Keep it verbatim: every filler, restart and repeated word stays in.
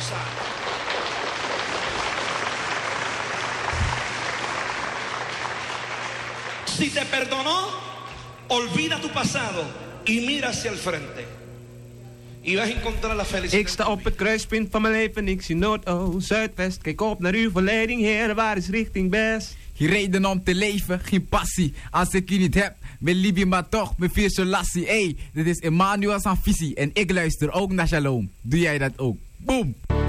cosa. Si te perdonó, olvida tu pasado y mira hacia el frente. Y vas a encontrar la felicidad. Ik sta op het kruispunt van mijn leven, ik zie Noord, Oost, Zuidwest. Kijk op naar uw verleiding, Heer, waar is richting best? Geen reden om te leven, geen passie. Als ik je niet heb, ben lief je maar toch, met vier solassie. Ey, dit is Emmanuel Sanfisi en ik luister ook naar Shalom. Doe jij dat ook? Boom!